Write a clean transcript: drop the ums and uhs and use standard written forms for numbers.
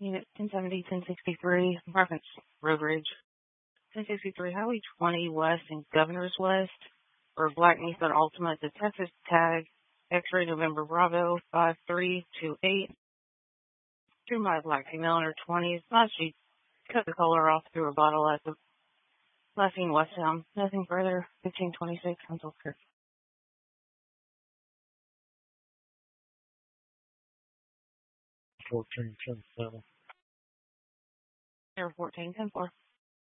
Unit 1070, 1063, reference Road Ridge. 1063, Highway 20 West and Governor's West, for Black Nissan Ultimate, the Texas tag, X-ray November Bravo 5328. Driven by a black female in her 20s. She cut the color off through a bottle at the last seen westbound. Nothing further. 1526 until Kirk. Air 14, 10-4.